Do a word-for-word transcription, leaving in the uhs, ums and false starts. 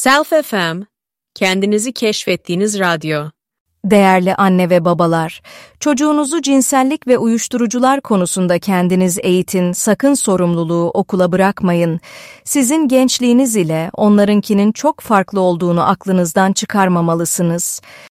Self F M, kendinizi keşfettiğiniz radyo. Değerli anne ve babalar, çocuğunuzu cinsellik ve uyuşturucular konusunda kendiniz eğitin, sakın sorumluluğu okula bırakmayın. Sizin gençliğiniz ile onlarınkinin çok farklı olduğunu aklınızdan çıkarmamalısınız.